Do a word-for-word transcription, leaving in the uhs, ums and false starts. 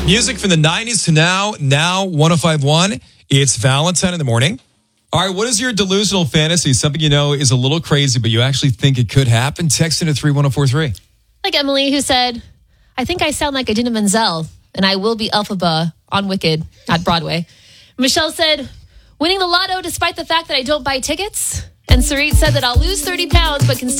Music from the nineties to now, now one oh five point one. It's Valentine in the morning. All right, what is your delusional fantasy? Something you know is a little crazy, but you actually think it could happen? Text into three one oh four three. Like Emily, who said, I think I sound like Idina Menzel, and I will be Elphaba on Wicked at Broadway. Michelle said, winning the lotto despite the fact that I don't buy tickets. And Sarit said that I'll lose thirty pounds, but can